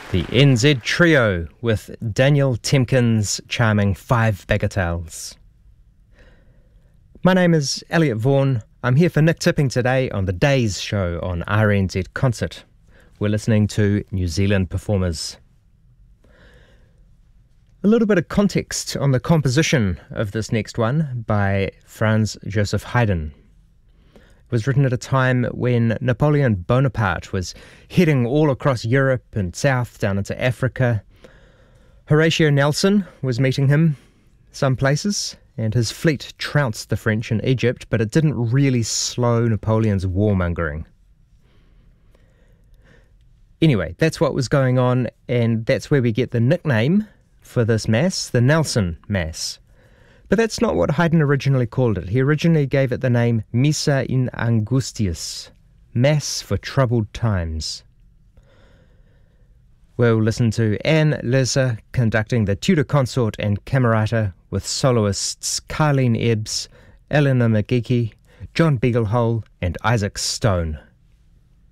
The NZ Trio with Daniel Temkin's charming Five Bagatelles. My name is Elliot Vaughan. I'm here for Nick Tipping today on the Days show on RNZ Concert. We're listening to New Zealand performers. A little bit of context on the composition of this next one by Franz Joseph Haydn. It was written at a time when Napoleon Bonaparte was heading all across Europe and south down into Africa. Horatio Nelson was meeting him some places, and his fleet trounced the French in Egypt, but it didn't really slow Napoleon's warmongering. Anyway, that's what was going on, and that's where we get the nickname for this Mass, the Nelson Mass. But that's not what Haydn originally called it. He originally gave it the name Missa in Angustias, Mass for Troubled Times. We'll listen to Anne Lesser conducting the Tudor Consort and Camerata with soloists Carleen Ebbs, Eleanor McGeechy, John Beaglehole and Isaac Stone.